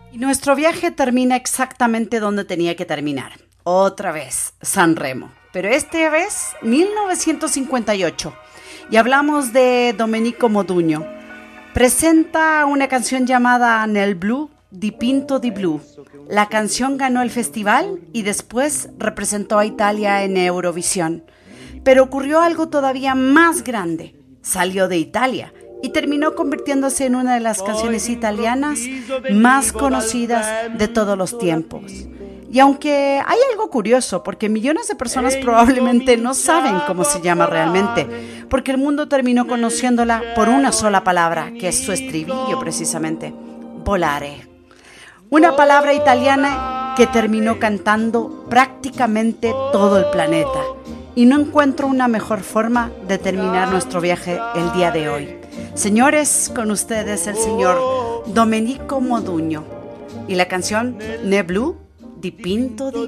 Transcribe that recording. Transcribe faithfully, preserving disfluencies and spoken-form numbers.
Y nuestro viaje termina exactamente donde tenía que terminar. Otra vez, San Remo. Pero esta vez, mil novecientos cincuenta y ocho. Y hablamos de Domenico Modugno. Presenta una canción llamada Nel blu dipinto di blu. La canción ganó el festival y después representó a Italia en Eurovisión. Pero ocurrió algo todavía más grande. Salió de Italia y terminó convirtiéndose en una de las canciones italianas más conocidas de todos los tiempos. Y aunque hay algo curioso, porque millones de personas probablemente no saben cómo se llama realmente, porque el mundo terminó conociéndola por una sola palabra, que es su estribillo precisamente, volare. Una palabra italiana que terminó cantando prácticamente todo el planeta. Y no encuentro una mejor forma de terminar nuestro viaje el día de hoy. Señores, con ustedes el señor Domenico Modugno y la canción Nel blu dipinto di